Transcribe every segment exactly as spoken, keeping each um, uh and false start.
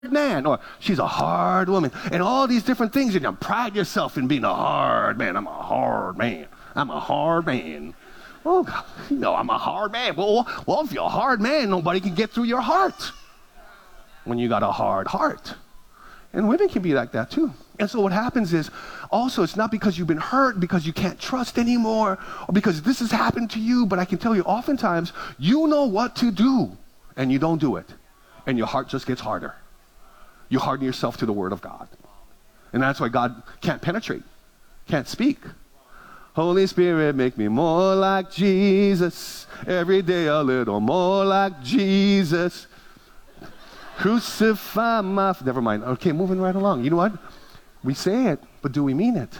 man, or she's a hard woman, and all these different things, and you pride yourself in being a hard man. I'm a hard man. I'm a hard man. Oh, you know, I'm a hard man. Well, well, if you're a hard man, nobody can get through your heart when you got a hard heart. And women can be like that too. And so what happens is, also, it's not because you've been hurt, because you can't trust anymore, or because this has happened to you, but I can tell you, oftentimes, you know what to do, and you don't do it. And your heart just gets harder. You harden yourself to the Word of God. And that's why God can't penetrate, can't speak. Holy Spirit, make me more like Jesus. Every day a little more like Jesus. Crucify my... Never mind. Okay, moving right along. You know what? We say it, but do we mean it?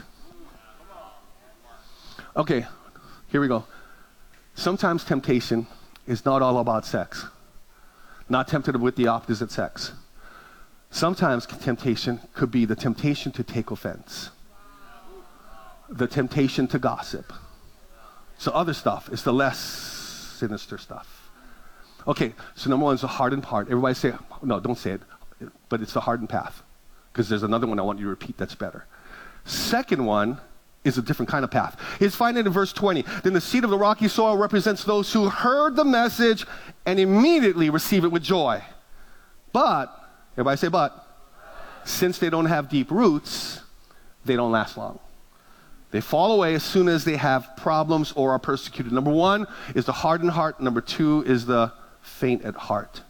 Okay, here we go. Sometimes temptation is not all about sex. Not tempted with the opposite sex. Sometimes temptation could be the temptation to take offense. The temptation to gossip. So other stuff is the less sinister stuff. Okay, so number one is the hardened heart. Everybody say, no, don't say it, but it's the hardened path. Because there's another one I want you to repeat that's better. Second one is a different kind of path. It's find it in verse twenty. Then the seed of the rocky soil represents those who heard the message and immediately receive it with joy. But, everybody say but, since they don't have deep roots, they don't last long. They fall away as soon as they have problems or are persecuted. Number one is the hardened heart. Number two is the faint at heart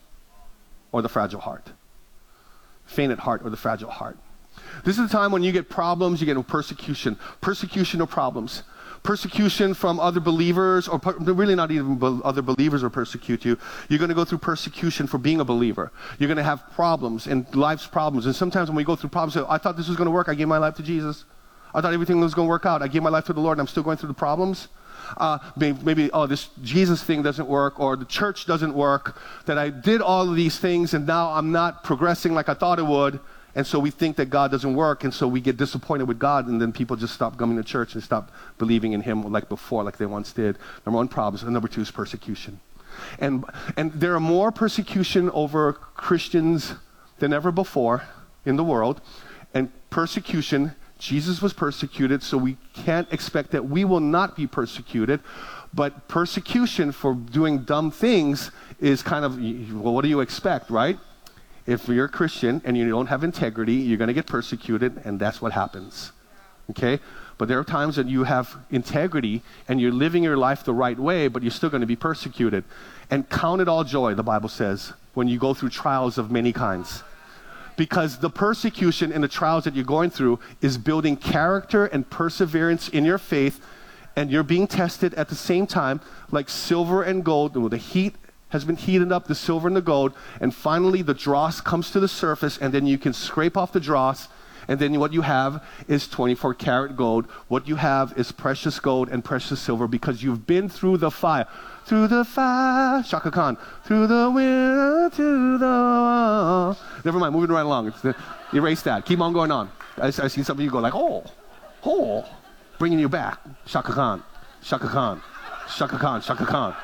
or the fragile heart. Faint at heart or the fragile heart. This is the time when you get problems, you get persecution. Persecution or problems. Persecution from other believers, or per- really not even be- other believers will persecute you. You're going to go through persecution for being a believer. You're going to have problems and life's problems. And sometimes when we go through problems, I thought this was going to work. I gave my life to Jesus. I thought everything was going to work out. I gave my life to the Lord, and I'm still going through the problems. Uh, maybe, maybe, oh, this Jesus thing doesn't work, or the church doesn't work, that I did all of these things, and now I'm not progressing like I thought it would, and so we think that God doesn't work, and so we get disappointed with God, and then people just stop coming to church and stop believing in Him like before, like they once did. Number one, problems, and number two is persecution. And, and there are more persecution over Christians than ever before in the world, and persecution... Jesus was persecuted, so we can't expect that we will not be persecuted. But persecution for doing dumb things is kind of, well, what do you expect, right? If you're a Christian and you don't have integrity, you're going to get persecuted, and that's what happens. Okay? But there are times that you have integrity and you're living your life the right way, but you're still going to be persecuted. And count it all joy, the Bible says, when you go through trials of many kinds. Because the persecution and the trials that you're going through is building character and perseverance in your faith, and you're being tested at the same time like silver and gold. The heat has been heated up, the silver and the gold, and finally the dross comes to the surface, and then you can scrape off the dross, and then what you have is twenty-four karat gold. What you have is precious gold and precious silver because you've been through the fire. Through the fire, Shaka Khan. Through the wind, to the wall. Never mind, moving right along. It's the, erase that. Keep on going on. I, I see some of you go like, oh, oh, bringing you back. Shaka Khan, Shaka Khan, Shaka Khan, Shaka Khan.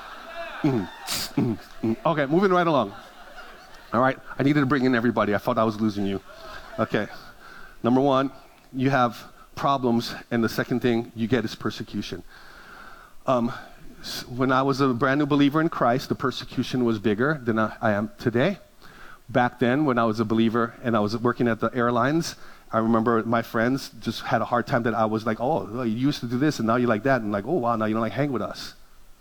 Mm, mm, mm. Okay, moving right along. All right, I needed to bring in everybody. I thought I was losing you. Okay, number one, you have problems, and the second thing you get is persecution. Um, When I was a brand new believer in Christ, the persecution was bigger than I, I am today. Back then, when I was a believer and I was working at the airlines, I remember my friends just had a hard time that I was like, oh, you used to do this and now you're like that. And like, oh, wow, now you don't like hang with us.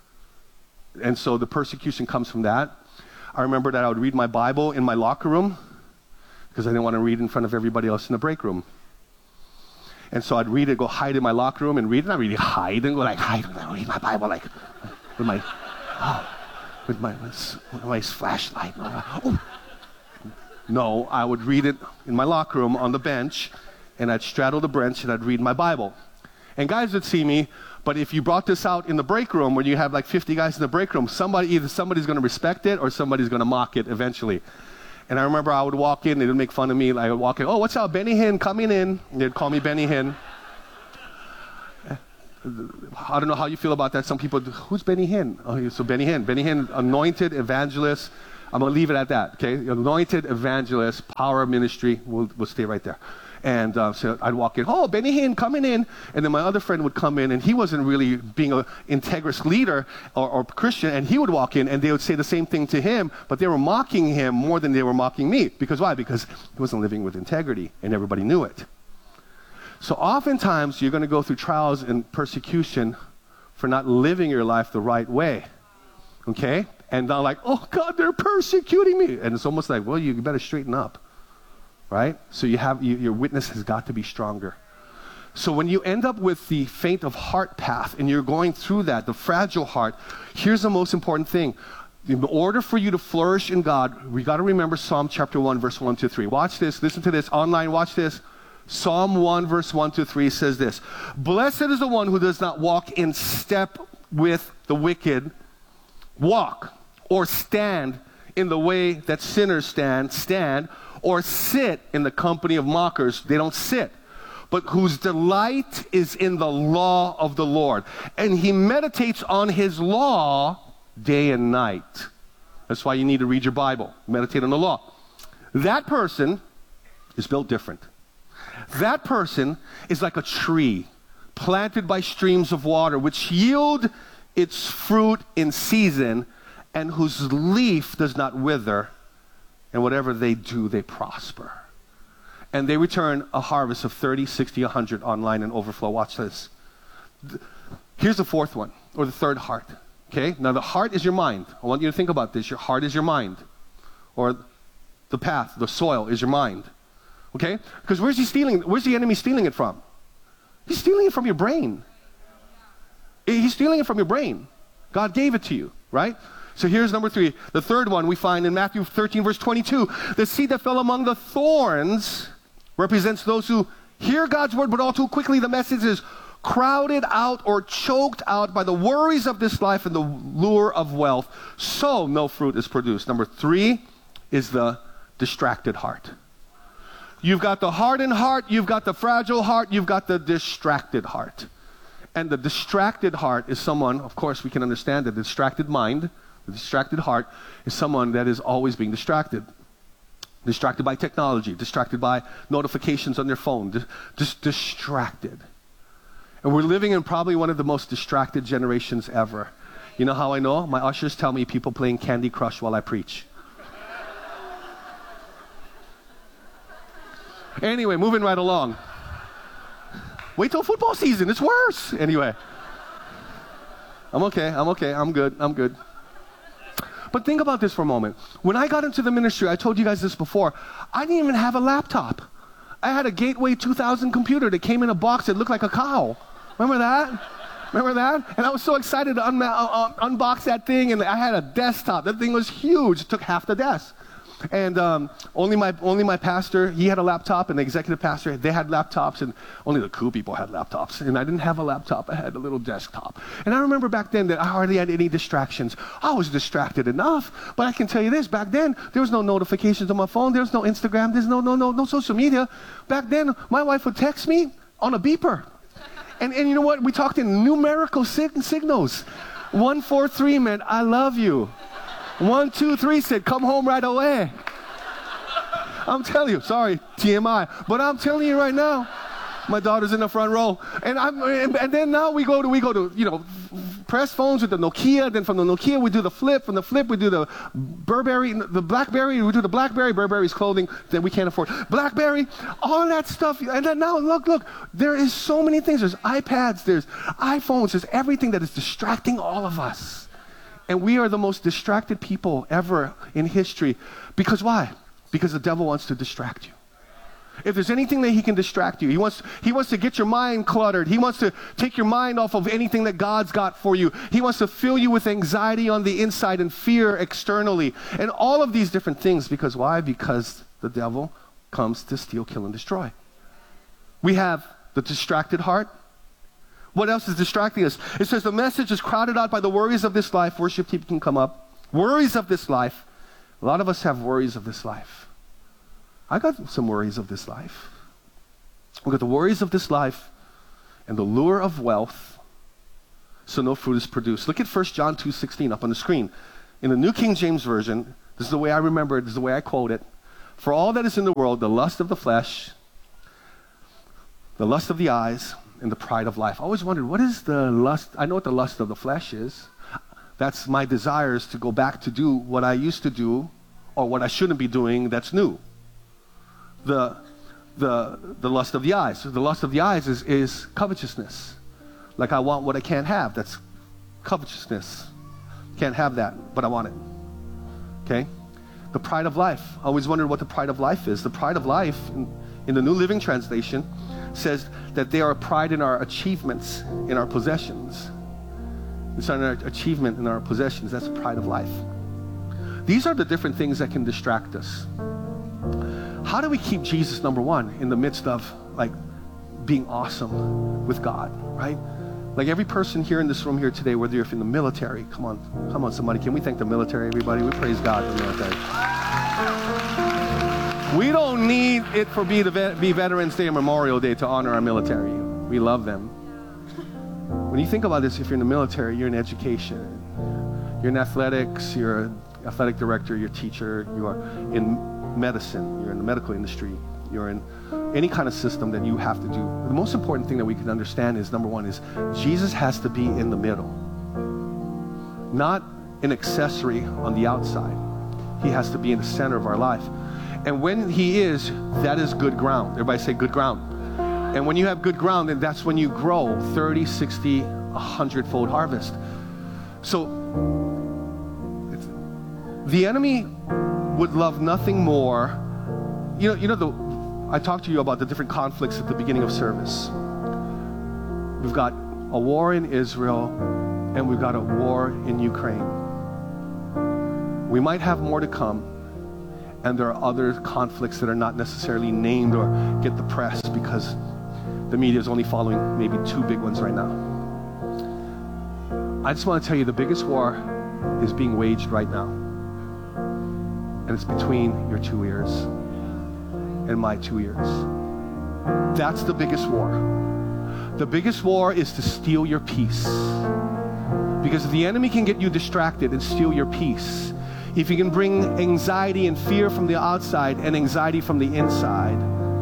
And so the persecution comes from that. I remember that I would read my Bible in my locker room because I didn't want to read in front of everybody else in the break room. And so I'd read it, go hide in my locker room and read it. Not really hide and go like, hide, and read my Bible like, with my, oh, with my, with my flashlight. Oh. No, I would read it in my locker room on the bench, and I'd straddle the bench and I'd read my Bible. And guys would see me, but if you brought this out in the break room when you have like fifty guys in the break room, somebody, either somebody's going to respect it or somebody's going to mock it eventually. And I remember I would walk in, they would make fun of me. I would walk in, oh, what's up, Benny Hinn, coming in. And they'd call me Benny Hinn. I don't know how you feel about that. Some people, who's Benny Hinn? Oh, so Benny Hinn. Benny Hinn, anointed evangelist, I'm going to leave it at that, okay? Anointed evangelist, power of ministry, we'll, we'll stay right there. And uh, so I'd walk in, oh, Benny Hinn, coming in. And then my other friend would come in, and he wasn't really being an integrous leader or, or Christian, and he would walk in, and they would say the same thing to him, but they were mocking him more than they were mocking me. Because why? Because he wasn't living with integrity, and everybody knew it. So oftentimes, you're going to go through trials and persecution for not living your life the right way, okay? And not like, oh, God, they're persecuting me. And it's almost like, well, you better straighten up. Right? So you have you, your witness has got to be stronger. So when you end up with the faint of heart path and you're going through that, the fragile heart, here's the most important thing. In order for you to flourish in God, we got to remember Psalm chapter one, verse one to three. Watch this. Listen to this. Online, watch this. Psalm one, verse one to three says this. Blessed is the one who does not walk in step with the wicked, walk or stand in the way that sinners stand, stand, or sit in the company of mockers. They don't sit. But whose delight is in the law of the Lord. And he meditates on his law day and night. That's why you need to read your Bible. Meditate on the law. That person is built different. That person is like a tree planted by streams of water, which yield its fruit in season, and whose leaf does not wither. And whatever they do, they prosper. And they return a harvest of thirty, sixty, one hundred online and overflow. Watch this. Here's the fourth one, or the third heart. Okay? Now the heart is your mind. I want you to think about this. Your heart is your mind. Or the path, the soil is your mind. Okay? Because where's he stealing? Where's the enemy stealing it from? He's stealing it from your brain. He's stealing it from your brain. God gave it to you, right? So here's number three. The third one we find in Matthew thirteen, verse twenty-two. The seed that fell among the thorns represents those who hear God's word, but all too quickly the message is crowded out or choked out by the worries of this life and the lure of wealth. So no fruit is produced. Number three is the distracted heart. You've got the hardened heart, you've got the fragile heart, you've got the distracted heart. And the distracted heart is someone, of course we can understand the distracted mind. The distracted heart is someone that is always being distracted. Distracted by technology, distracted by notifications on their phone, di- just distracted. And we're living in probably one of the most distracted generations ever. You know how I know? My ushers tell me people playing Candy Crush while I preach. Anyway, moving right along. Wait till football season, it's worse. Anyway. I'm okay, I'm okay, I'm good, I'm good. But think about this for a moment. When I got into the ministry, I told you guys this before, I didn't even have a laptop. I had a Gateway two thousand computer that came in a box that looked like a cow. Remember that? Remember that? And I was so excited to unma- uh, uh, unbox that thing, and I had a desktop. That thing was huge. It took half the desk. And um, only my only my pastor, he had a laptop, and the executive pastor, they had laptops, and only the cool people had laptops. And I didn't have a laptop. I had a little desktop. And I remember back then that I hardly had any distractions. I was distracted enough, but I can tell you this, back then, there was no notifications on my phone. There was no Instagram. There's no, no, no, no social media. Back then, my wife would text me on a beeper. And, and you know what? We talked in numerical sig- signals. one four three meant, I love you. One, two, three said, come home right away. I'm telling you, sorry, T M I, but I'm telling you right now, my daughter's in the front row, and I'm, and, and then now we go to, we go to, you know, press phones with the Nokia, then from the Nokia we do the flip, from the flip we do the Burberry, the Blackberry, we do the Blackberry, Burberry's clothing that we can't afford. Blackberry, all that stuff, and then now look, look, there is so many things. There's iPads, there's iPhones, there's everything that is distracting all of us. And we are the most distracted people ever in history. Because why? Because the devil wants to distract you. If there's anything that he can distract you, he wants, he wants to get your mind cluttered. He wants to take your mind off of anything that God's got for you. He wants to fill you with anxiety on the inside and fear externally. And all of these different things. Because why? Because the devil comes to steal, kill, and destroy. We have the distracted heart. What else is distracting us? It says the message is crowded out by the worries of this life. Worship team can come up. Worries of this life. A lot of us have worries of this life. I got some worries of this life. We got the worries of this life and the lure of wealth, so no fruit is produced. Look at First John two sixteen up on the screen. In the New King James Version, This is the way I remember it. This is the way I quote it. For all that is in the world, the lust of the flesh, the lust of the eyes, and the pride of life. I always wondered, what is the lust? I know what the lust of the flesh is. That's my desires to go back to do what I used to do or what I shouldn't be doing that's new. The, the, the lust of the eyes. So the lust of the eyes is, is covetousness. Like I want what I can't have. That's covetousness. Can't have that, but I want it. Okay? The pride of life. I always wondered what the pride of life is. The pride of life, in, in the New Living Translation, says that they are pride in our achievements, in our possessions. It's not an achievement in our possessions. That's the pride of life. These are the different things that can distract us. How do we keep Jesus number one in the midst of like being awesome with God, right? Like every person here in this room here today, whether you're in the military, come on, come on somebody, can we thank the military, everybody? We praise God for the military. We don't need it for be, the vet, be Veterans Day and Memorial Day to honor our military. We love them. When you think about this, if you're in the military, you're in education, you're in athletics, you're an athletic director, you're a teacher, you are in medicine, you're in the medical industry, you're in any kind of system that you have to do. The most important thing that we can understand is, number one, is Jesus has to be in the middle, not an accessory on the outside. He has to be in the center of our life. And when he is, that is good ground. Everybody say good ground. And when you have good ground, then that's when you grow thirty, sixty, one hundred fold harvest. So it's, the enemy would love nothing more. You know, you know the I talked to you about the different conflicts at the beginning of service. We've got a war in Israel, and we've got a war in Ukraine. We might have more to come, and there are other conflicts that are not necessarily named or get the press because the media is only following maybe two big ones right now. I just want to tell you the biggest war is being waged right now. And it's between your two ears and my two ears. That's the biggest war. The biggest war is to steal your peace. Because if the enemy can get you distracted and steal your peace, if he can bring anxiety and fear from the outside and anxiety from the inside,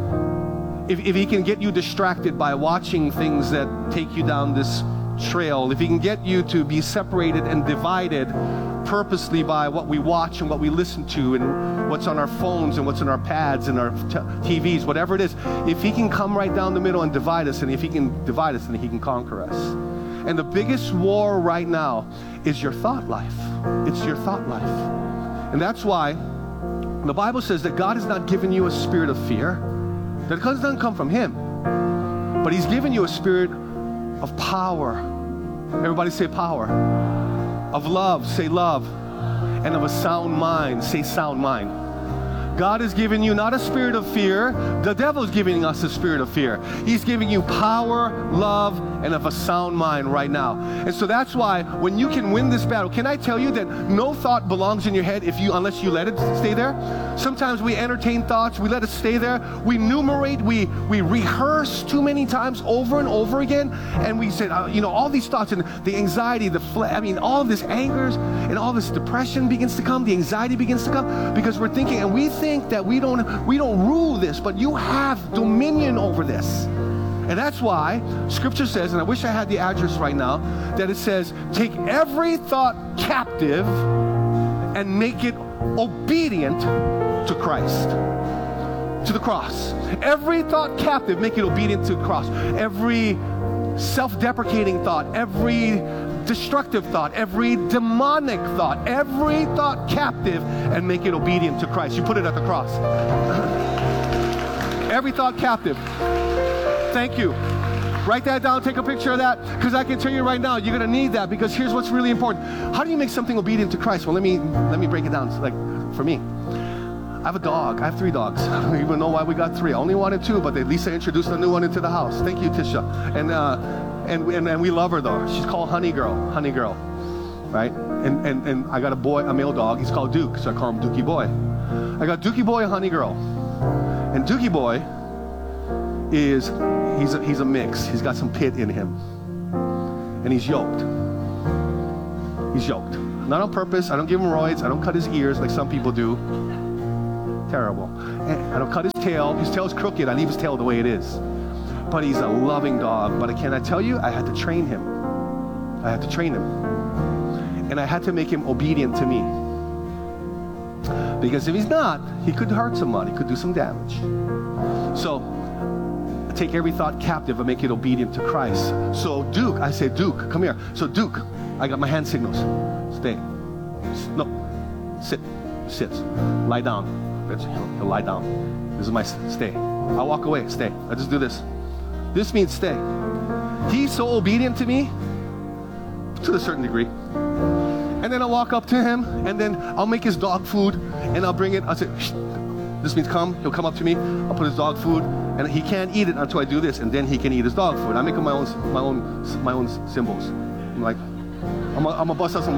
if, if he can get you distracted by watching things that take you down this trail, if he can get you to be separated and divided purposely by what we watch and what we listen to and what's on our phones and what's on our pads and our t Vs, whatever it is, if he can come right down the middle and divide us, and if he can divide us, then he can conquer us. And the biggest war right now is your thought life. It's your thought life. And that's why the Bible says that God has not given you a spirit of fear. That doesn't come from him. But he's given you a spirit of power. Everybody say power. Of love, say love. And of a sound mind, say sound mind. God has given you not a spirit of fear. The devil is giving us a spirit of fear. He's giving you power, love, and of a sound mind right now. And so that's why when you can win this battle, can I tell you that no thought belongs in your head if you unless you let it stay there? Sometimes we entertain thoughts, we let it stay there. We numerate, we we rehearse too many times over and over again, and we said, uh, you know, all these thoughts and the anxiety, the fl I mean, all this angers and all this depression begins to come, the anxiety begins to come because we're thinking, and we think that we don't we don't rule this, but you have dominion over this. And that's why Scripture says, and I wish I had the address right now, that it says, take every thought captive and make it obedient to Christ, to the cross. Every thought captive, make it obedient to the cross. Every self-deprecating thought, every destructive thought, every demonic thought, every thought captive, and make it obedient to Christ. You put it at the cross. Every thought captive. Thank you. Write that down, take a picture of that, because I can tell you right now, you're going to need that, because here's what's really important. How do you make something obedient to Christ? Well, let me let me break it down. Like, for me, I have a dog. I have three dogs. I don't even know why we got three. I only wanted two, but at least I introduced a new one into the house. Thank you, Tisha. And uh, and, and and we love her though. She's called Honey Girl. Honey Girl, right? And and and I got a boy, a male dog. He's called Duke, so I call him Dookie Boy. I got Dookie Boy and Honey Girl. And Dookie Boy is he's a, he's a mix. He's got some pit in him, and he's yoked. He's yoked. Not on purpose. I don't give him roids. I don't cut his ears like some people do. Terrible. And I don't cut his tail. His tail's crooked. I leave his tail the way it is. But he's a loving dog. But can I tell you, I had to train him. I had to train him. And I had to make him obedient to me. Because if he's not, he could hurt somebody, could do some damage. So, take every thought captive and make it obedient to Christ. So, Duke, I say, Duke, come here. So, Duke, I got my hand signals. Stay. No. Sit. Sits. Lie down. He'll, he'll lie down. This is my stay. I'll walk away. Stay. I just do this. This means stay. He's so obedient to me, to a certain degree. And then I'll walk up to him, and then I'll make his dog food, and I'll bring it. I'll say, shh. This means come. He'll come up to me. I'll put his dog food, and he can't eat it until I do this, and then he can eat his dog food. I make him my own, my own, my own symbols. I'm like, I'm gonna bust out some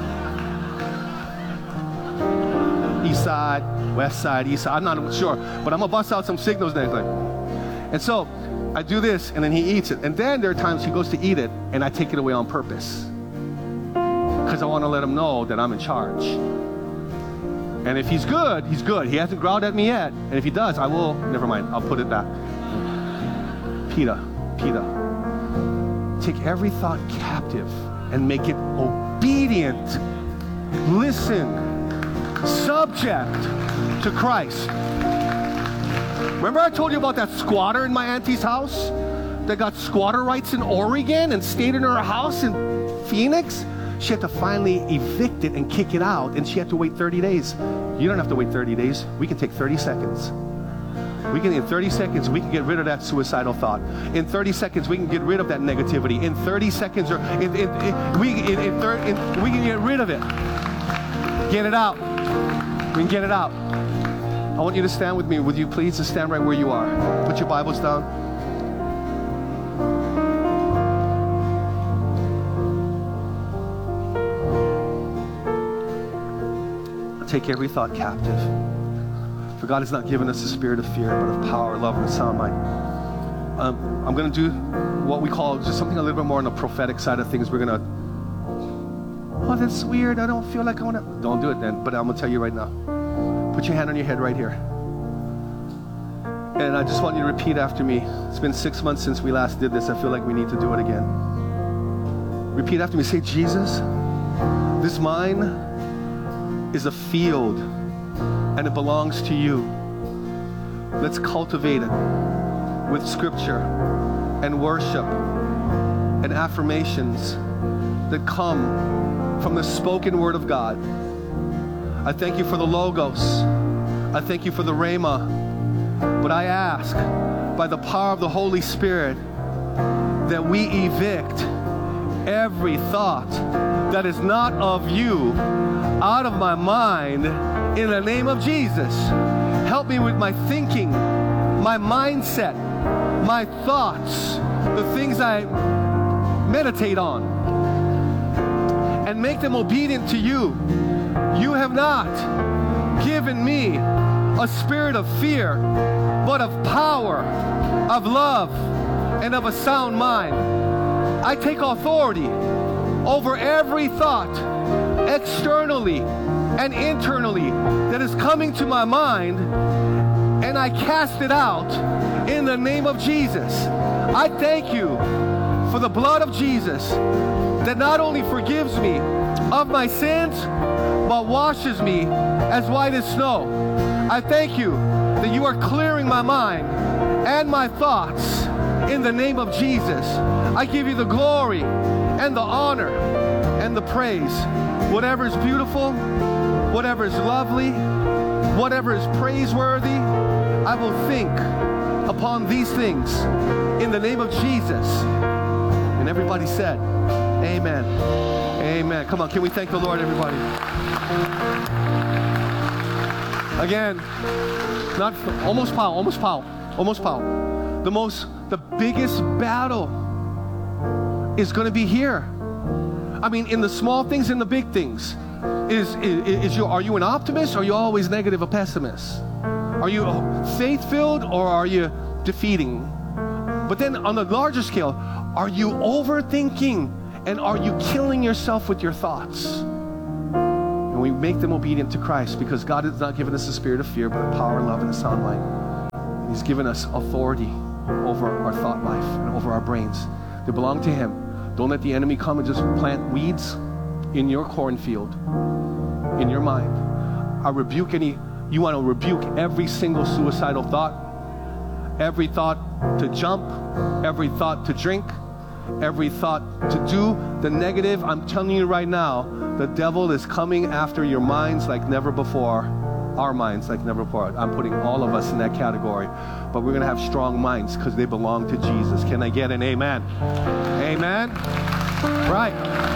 east side, west side, east side. I'm not sure, but I'm gonna bust out some signals next time. And so I do this, and then he eats it. And then there are times he goes to eat it, and I take it away on purpose. Because I want to let him know that I'm in charge. And if he's good, he's good. He hasn't growled at me yet. And if he does, I will, never mind, I'll put it back. Peter, Peter, take every thought captive and make it obedient. Listen, subject to Christ. Remember I told you about that squatter in my auntie's house that got squatter rights in Oregon and stayed in her house in Phoenix? She had to finally evict it and kick it out, and she had to wait thirty days. You don't have to wait thirty days. We can take thirty seconds. We can, in thirty seconds, we can get rid of that suicidal thought. In thirty seconds, we can get rid of that negativity. In thirty seconds, or in, in, in, we, in, in thir in, we can get rid of it. Get it out. We can get it out. I want you to stand with me. Would you please just stand right where you are? Put your Bibles down. Take every thought captive. For God has not given us a spirit of fear, but of power, love, and a sound mind. Um, I'm going to do what we call just something a little bit more on the prophetic side of things. We're going to, oh, that's weird. I don't feel like I want to. Don't do it then, but I'm going to tell you right now. Put your hand on your head right here. And I just want you to repeat after me. It's been six months since we last did this. I feel like we need to do it again. Repeat after me. Say, Jesus, this mind is a field, and it belongs to you. Let's cultivate it with scripture and worship and affirmations that come from the spoken word of God. I thank you for the Logos. I thank you for the Rhema. But I ask, by the power of the Holy Spirit, that we evict every thought that is not of you out of my mind in the name of Jesus. Help me with my thinking, my mindset, my thoughts, the things I meditate on, and make them obedient to you. You have not given me a spirit of fear, but of power, of love, and of a sound mind. I take authority over every thought, externally and internally, that is coming to my mind, and I cast it out in the name of Jesus. I thank you for the blood of Jesus that not only forgives me of my sins, but washes me as white as snow. I thank you that you are clearing my mind and my thoughts in the name of Jesus. I give you the glory and the honor and the praise. Whatever is beautiful, whatever is lovely, whatever is praiseworthy, I will think upon these things in the name of Jesus. And everybody said, amen. Amen. Come on, can we thank the Lord, everybody? Again, not almost power, almost power, almost power. The most, the biggest battle is going to be here. I mean, in the small things and the big things. Is, is, is you, are you an optimist, or are you always negative or pessimist? Are you faith-filled, or are you defeating? But then on the larger scale, are you overthinking, and are you killing yourself with your thoughts? And we make them obedient to Christ, because God has not given us a spirit of fear, but a power, love, and a sound mind. And He's given us authority over our thought life and over our brains. They belong to Him. Don't let the enemy come and just plant weeds in your cornfield, in your mind. I rebuke any, you want to rebuke every single suicidal thought, every thought to jump, every thought to drink, every thought to do the negative. I'm telling you right now, the devil is coming after your minds like never before. Our minds like never before. I'm putting all of us in that category. But we're going to have strong minds because they belong to Jesus. Can I get an amen? Amen? Right.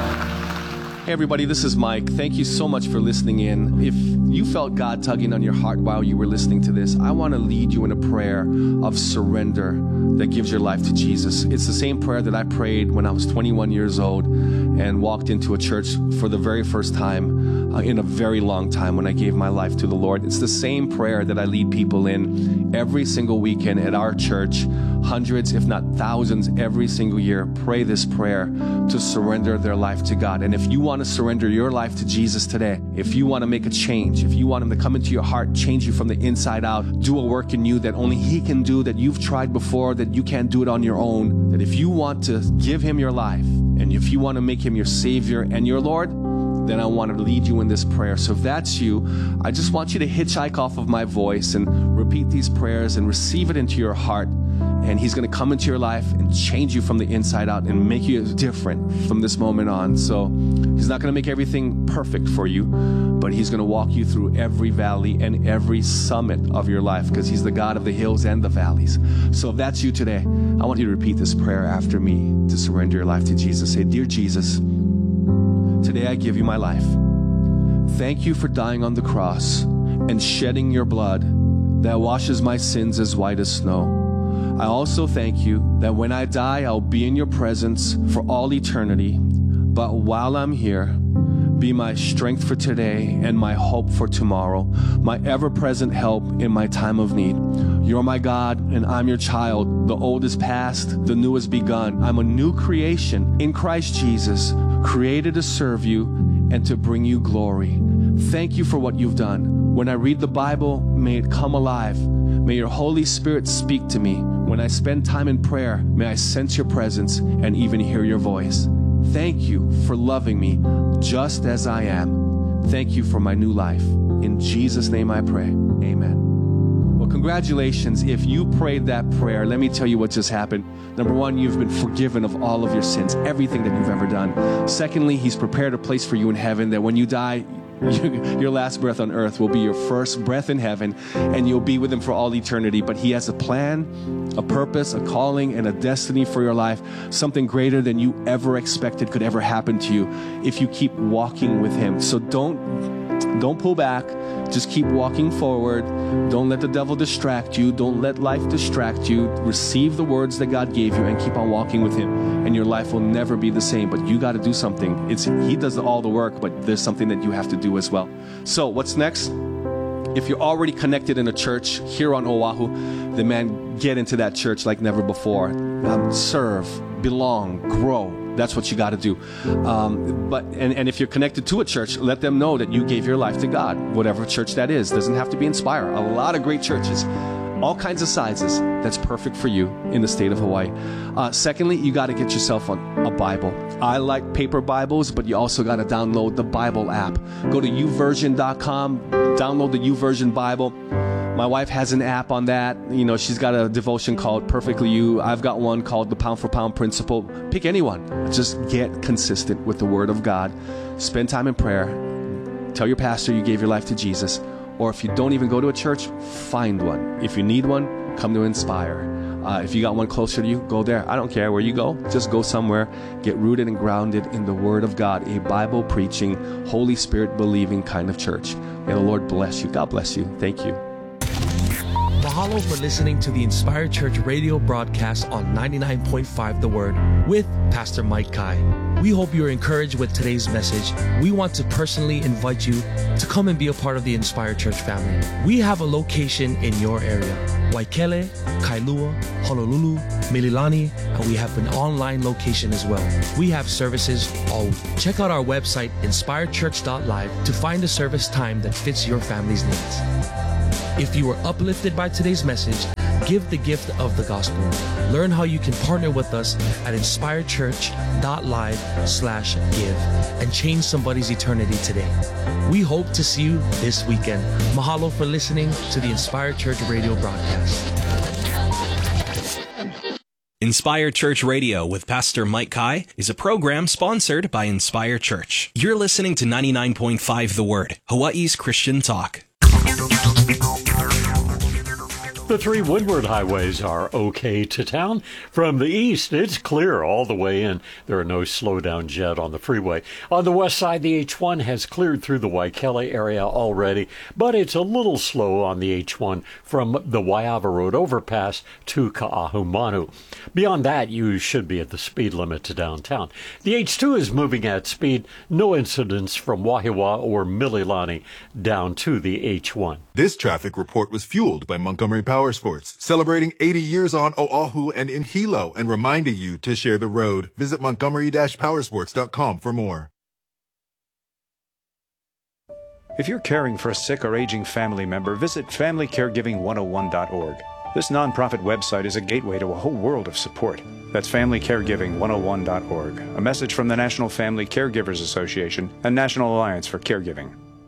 Hey everybody, this is Mike. Thank you so much for listening in. If you felt God tugging on your heart while you were listening to this, I want to lead you in a prayer of surrender that gives your life to Jesus. It's the same prayer that I prayed when I was twenty-one years old and walked into a church for the very first time uh, in a very long time when I gave my life to the Lord. It's the same prayer that I lead people in every single weekend at our church. Hundreds, if not thousands, every single year pray this prayer to surrender their life to God. And if you want to surrender your life to Jesus today, if you want to make a change, if you want Him to come into your heart, change you from the inside out, do a work in you that only He can do, that you've tried before, that you can't do it on your own, that if you want to give Him your life, and if you want to make Him your Savior and your Lord, then I want to lead you in this prayer. So if that's you, I just want you to hitchhike off of my voice and repeat these prayers and receive it into your heart. And He's going to come into your life and change you from the inside out and make you different from this moment on. So He's not going to make everything perfect for you, but He's going to walk you through every valley and every summit of your life, because He's the God of the hills and the valleys. So if that's you today, I want you to repeat this prayer after me to surrender your life to Jesus. Say, Dear Jesus, today I give you my life. Thank you for dying on the cross and shedding your blood that washes my sins as white as snow. I also thank you that when I die, I'll be in your presence for all eternity. But while I'm here, be my strength for today and my hope for tomorrow, my ever-present help in my time of need. You're my God, and I'm your child. The old is past, the new has begun. I'm a new creation in Christ Jesus, created to serve you and to bring you glory. Thank you for what you've done. When I read the Bible, may it come alive. May your Holy Spirit speak to me. When I spend time in prayer, may I sense your presence and even hear your voice. Thank you for loving me just as I am. Thank you for my new life. In Jesus' name I pray. Amen. Well, congratulations. If you prayed that prayer, let me tell you what just happened. Number one, you've been forgiven of all of your sins, everything that you've ever done. Secondly, He's prepared a place for you in heaven that when you die, your last breath on earth will be your first breath in heaven, and you'll be with Him for all eternity. But He has a plan, a purpose, a calling, and a destiny for your life, something greater than you ever expected could ever happen to you if you keep walking with Him. So don't don't pull back. Just keep walking forward. Don't let the devil distract you. Don't let life distract you. Receive the words that God gave you and keep on walking with Him, and your life will never be the same. But you got to do something. It's He does all the work, but there's something that you have to do as well. So what's next? If you're already connected in a church here on Oahu, then man, get into that church like never before. Um, serve, belong, grow. That's what you got to do. Um, but and, and if you're connected to a church, let them know that you gave your life to God, whatever church that is. Doesn't have to be Inspire. A lot of great churches, all kinds of sizes. That's perfect for you in the state of Hawaii. Uh, secondly, you got to get yourself on a Bible. I like paper Bibles, but you also got to download the Bible app. Go to u version dot com, download the YouVersion Bible. My wife has an app on that. You know, she's got a devotion called Perfectly You. I've got one called the Pound for Pound Principle. Pick anyone. Just get consistent with the Word of God. Spend time in prayer. Tell your pastor you gave your life to Jesus. Or if you don't even go to a church, find one. If you need one, come to Inspire. Uh, if you got one closer to you, go there. I don't care where you go. Just go somewhere. Get rooted and grounded in the Word of God. A Bible-preaching, Holy Spirit-believing kind of church. May the Lord bless you. God bless you. Thank you. Mahalo for listening to the Inspired Church radio broadcast on ninety-nine point five The Word with Pastor Mike Kai. We hope you're encouraged with today's message. We want to personally invite you to come and be a part of the Inspired Church family. We have a location in your area: Waikele, Kailua, Honolulu, Mililani, and we have an online location as well. We have services all week. Check out our website, inspired church dot live, to find a service time that fits your family's needs. If you were uplifted by today's message, give the gift of the gospel. Learn how you can partner with us at inspired church dot live slash give and change somebody's eternity today. We hope to see you this weekend. Mahalo for listening to the Inspired Church radio broadcast. Inspire Church Radio with Pastor Mike Kai is a program sponsored by Inspire Church. You're listening to ninety-nine point five The Word, Hawaii's Christian talk. The three windward highways are okay to town. From the east, it's clear all the way in. There are no slowdowns yet on the freeway. On the west side, the H one has cleared through the Waikele area already, but it's a little slow on the H one from the Waiava Road overpass to Ka'ahumanu. Beyond that, you should be at the speed limit to downtown. The H two is moving at speed. No incidents from Wahiawa or Mililani down to the H one. This traffic report was fueled by Montgomery Power Sports, celebrating eighty years on Oahu and in Hilo, and reminding you to share the road. Visit montgomery dash powersports dot com for more. If you're caring for a sick or aging family member, visit family caregiving one oh one dot org. This nonprofit website is a gateway to a whole world of support. That's family caregiving one oh one dot org. A message from the National Family Caregivers Association and National Alliance for Caregiving.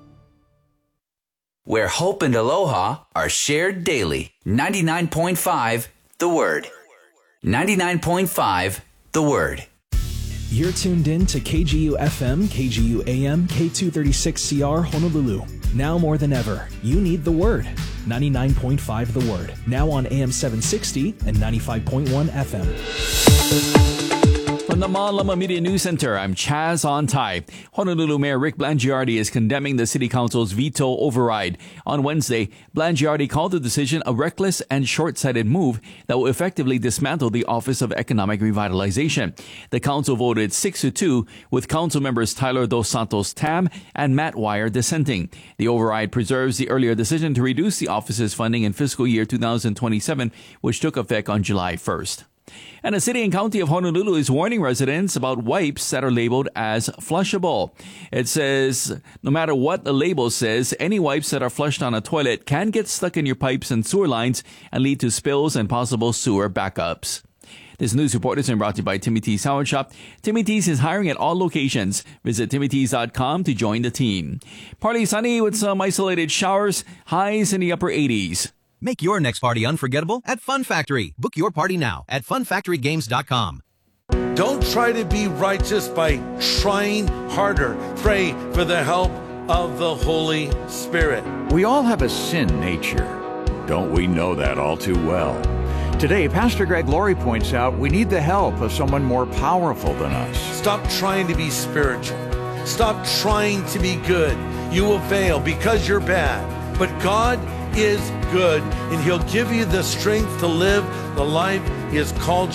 Where hope and aloha are shared daily. ninety-nine point five The Word. ninety-nine point five The Word. You're tuned in to K G U F M, K G U A M, K two thirty-six C R Honolulu. Now more than ever, you need the Word. ninety-nine point five The Word. Now on A M seven sixty and ninety-five point one F M. From the Ma'alama Media News Center, I'm Chaz On Tai. Honolulu Mayor Rick Blangiardi is condemning the City Council's veto override. On Wednesday, Blangiardi called the decision a reckless and short-sighted move that will effectively dismantle the Office of Economic Revitalization. The council voted six to two, with council members Tyler Dos Santos Tam and Matt Wire dissenting. The override preserves the earlier decision to reduce the office's funding in fiscal year two thousand twenty-seven, which took effect on July first. And the city and county of Honolulu is warning residents about wipes that are labeled as flushable. It says, no matter what the label says, any wipes that are flushed on a toilet can get stuck in your pipes and sewer lines and lead to spills and possible sewer backups. This news report is brought to you by Timmy T's Howard Shop. Timmy T's is hiring at all locations. Visit timmy t's dot com to join the team. Partly sunny with some isolated showers, highs in the upper eighties. Make your next party unforgettable at Fun Factory. Book your party now at fun factory games dot com. Don't try to be righteous by trying harder. Pray for the help of the Holy Spirit. We all have a sin nature. Don't we know that all too well? Today, Pastor Greg Laurie points out we need the help of someone more powerful than us. Stop trying to be spiritual. Stop trying to be good. You will fail because you're bad. But God is good, and He'll give you the strength to live the life He has called